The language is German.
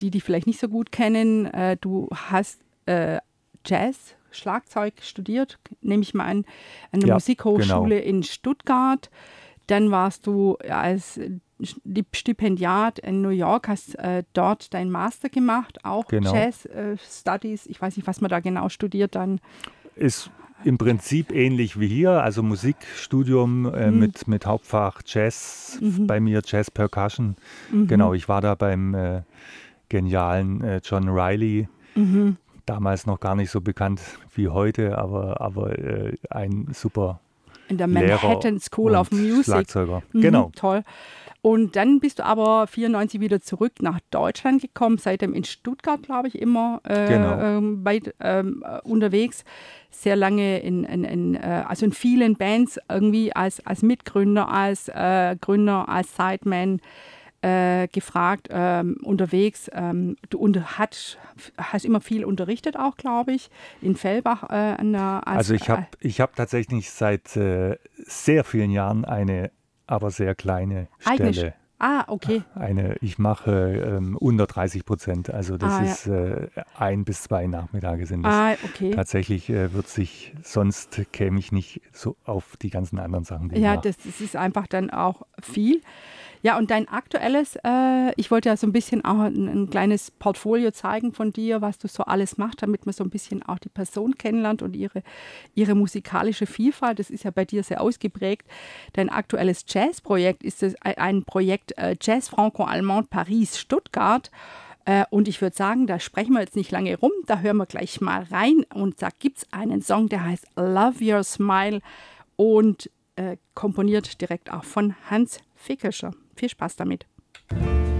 die vielleicht nicht so gut kennen, du hast Jazz, Schlagzeug studiert, nehme ich mal an der Musikhochschule in Stuttgart. Dann warst du als Stipendiat in New York, hast dort deinen Master gemacht, auch Jazz Studies. Ich weiß nicht, was man da genau studiert dann. Ist im Prinzip ähnlich wie hier, also Musikstudium mit Hauptfach Jazz, bei mir Jazz Percussion. Genau, ich war da beim genialen John Riley, damals noch gar nicht so bekannt wie heute, aber ein super in der Manhattan School of Music. Schlagzeuger, genau. Toll. Und dann bist du aber 1994 wieder zurück nach Deutschland gekommen, seitdem in Stuttgart, glaube ich, immer unterwegs. Sehr lange in vielen Bands irgendwie als Mitgründer, als Gründer, als Sideman gefragt, unterwegs. Du hast immer viel unterrichtet auch, glaube ich, in Fellbach. Also ich hab tatsächlich seit sehr vielen Jahren eine aber sehr kleine Stelle. Okay. Ich mache unter 30%, also das ist 1 bis 2 Nachmittage sind das. Okay. Tatsächlich sonst käme ich nicht so auf die ganzen anderen Sachen, die ich mache. Das ist einfach dann auch viel. Ja, und dein aktuelles, ich wollte ja so ein bisschen auch ein kleines Portfolio zeigen von dir, was du so alles machst, damit man so ein bisschen auch die Person kennenlernt und ihre musikalische Vielfalt. Das ist ja bei dir sehr ausgeprägt. Dein aktuelles Jazzprojekt ist ein Projekt Jazz Franco-Allemand Paris Stuttgart. Und ich würde sagen, da sprechen wir jetzt nicht lange rum, da hören wir gleich mal rein. Und da gibt es einen Song, der heißt Love Your Smile und komponiert direkt auch von Hans Fickescher. Viel Spaß damit.